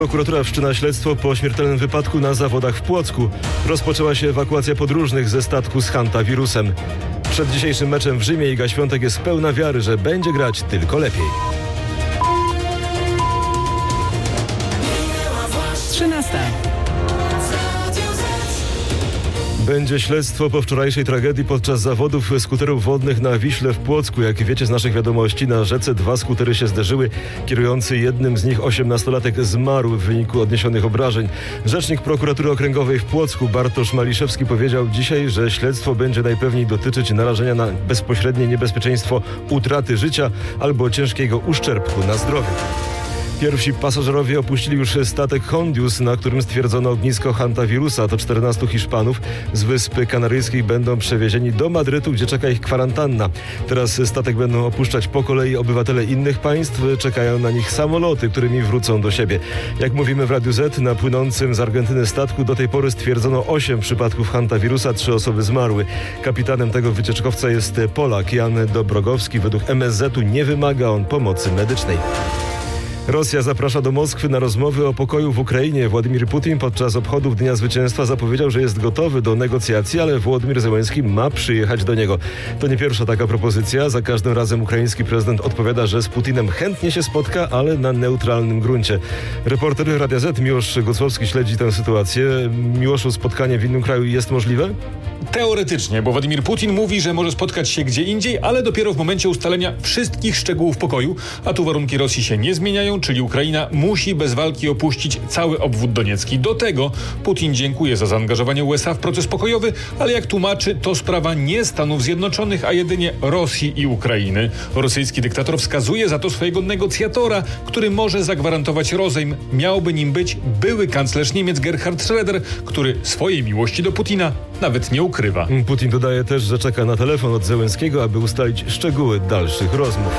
Prokuratura wszczyna śledztwo po śmiertelnym wypadku na zawodach w Płocku. Rozpoczęła się ewakuacja podróżnych ze statku z hantawirusem. Przed dzisiejszym meczem w Rzymie Iga Świątek jest pełna wiary, że będzie grać tylko lepiej. 13. Będzie śledztwo po wczorajszej tragedii podczas zawodów skuterów wodnych na Wiśle w Płocku. Jak wiecie z naszych wiadomości, na rzece 2 skutery się zderzyły. Kierujący jednym z nich 18-latek zmarł w wyniku odniesionych obrażeń. Rzecznik prokuratury okręgowej w Płocku Bartosz Maliszewski powiedział dzisiaj, że śledztwo będzie najpewniej dotyczyć narażenia na bezpośrednie niebezpieczeństwo utraty życia albo ciężkiego uszczerbku na zdrowiu. Pierwsi pasażerowie opuścili już statek Hondius, na którym stwierdzono ognisko hantawirusa. To 14 Hiszpanów z Wyspy Kanaryjskiej będą przewiezieni do Madrytu, gdzie czeka ich kwarantanna. Teraz statek będą opuszczać po kolei obywatele innych państw. Czekają na nich samoloty, którymi wrócą do siebie. Jak mówimy w Radiu Z, na płynącym z Argentyny statku do tej pory stwierdzono 8 przypadków hantawirusa, 3 osoby zmarły. Kapitanem tego wycieczkowca jest Polak Jan Dobrogowski. Według MSZ-u nie wymaga on pomocy medycznej. Rosja zaprasza do Moskwy na rozmowy o pokoju w Ukrainie. Władimir Putin podczas obchodów Dnia Zwycięstwa zapowiedział, że jest gotowy do negocjacji, ale Wołodymyr Zełenski ma przyjechać do niego. To nie pierwsza taka propozycja. Za każdym razem ukraiński prezydent odpowiada, że z Putinem chętnie się spotka, ale na neutralnym gruncie. Reporter Radia Z Miłosz Gocłowski śledzi tę sytuację. Miłoszu, spotkanie w innym kraju jest możliwe? Teoretycznie, bo Władimir Putin mówi, że może spotkać się gdzie indziej, ale dopiero w momencie ustalenia wszystkich szczegółów pokoju, a tu warunki Rosji się nie zmieniają, czyli Ukraina musi bez walki opuścić cały obwód doniecki. Do tego Putin dziękuje za zaangażowanie USA w proces pokojowy, ale jak tłumaczy, to sprawa nie Stanów Zjednoczonych, a jedynie Rosji i Ukrainy. Rosyjski dyktator wskazuje za to swojego negocjatora, który może zagwarantować rozejm. Miałby nim być były kanclerz Niemiec Gerhard Schröder, który swojej miłości do Putina nawet nie ukrywa. Putin dodaje też, że czeka na telefon od Zełenskiego, aby ustalić szczegóły dalszych rozmów.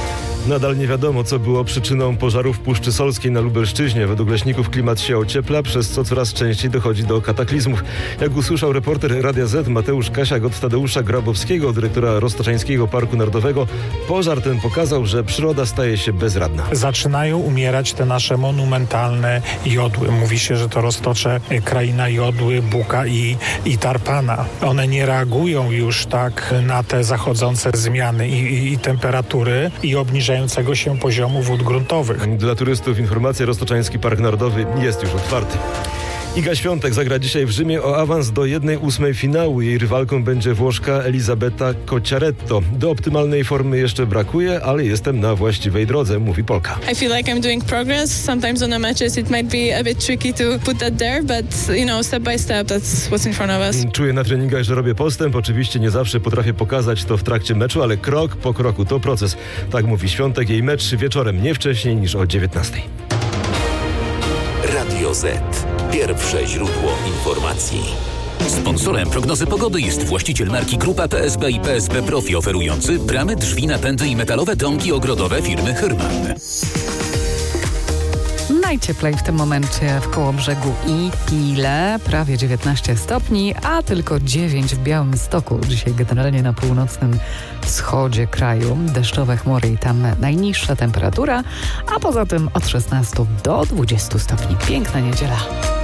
Nadal nie wiadomo, co było przyczyną pożaru w Puszczy Solskiej na Lubelszczyźnie. Według leśników klimat się ociepla, przez co coraz częściej dochodzi do kataklizmów. Jak usłyszał reporter Radia Z Mateusz Kasiak od Tadeusza Grabowskiego, dyrektora Roztoczańskiego Parku Narodowego, pożar ten pokazał, że przyroda staje się bezradna. Zaczynają umierać te nasze monumentalne jodły. Mówi się, że to Roztocze kraina jodły, buka i tarpana. One nie reagują już tak na te zachodzące zmiany i temperatury i obniżającego się poziomu wód gruntowych. Dla turystów informacja: Roztoczański Park Narodowy jest już otwarty. Iga Świątek zagra dzisiaj w Rzymie o awans do 1/8 finału. Jej rywalką będzie Włoszka Elisabetta Cocciaretto. Do optymalnej formy jeszcze brakuje, ale jestem na właściwej drodze, mówi Polka. I feel like I'm doing progress. Sometimes on the matches it might be a bit tricky to put that there, but step by step that's what's in front of us. Czuję na treningach, że robię postęp. Oczywiście nie zawsze potrafię pokazać to w trakcie meczu, ale krok po kroku to proces. Tak mówi Świątek. Jej mecz wieczorem, nie wcześniej niż o 19:00. Radio Z. Pierwsze źródło informacji. Sponsorem prognozy pogody jest właściciel marki Grupa PSB i PSB Profi, oferujący bramy, drzwi, napędy i metalowe domki ogrodowe firmy Hyrman. Najcieplej w tym momencie w Kołobrzegu i Pile, prawie 19 stopni, a tylko 9 w Białymstoku. Dzisiaj generalnie na północnym wschodzie kraju deszczowe chmury i tam najniższa temperatura, a poza tym od 16 do 20 stopni. Piękna niedziela.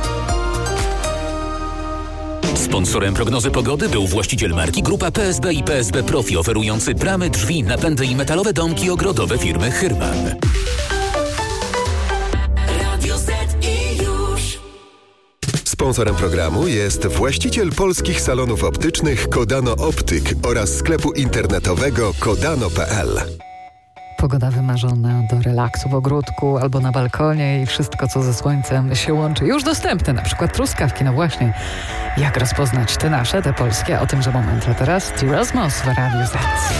Sponsorem prognozy pogody był właściciel marki Grupa PSB i PSB Profi, oferujący bramy, drzwi, napędy i metalowe domki ogrodowe firmy Hyrman. Sponsorem programu jest właściciel polskich salonów optycznych Kodano Optyk oraz sklepu internetowego kodano.pl. Pogoda wymarzona do relaksu w ogródku albo na balkonie i wszystko, co ze słońcem się łączy. Już dostępne, na przykład truskawki. No właśnie, jak rozpoznać te nasze, te polskie? O tym za moment. A teraz T-Rasmus w Radiu Z.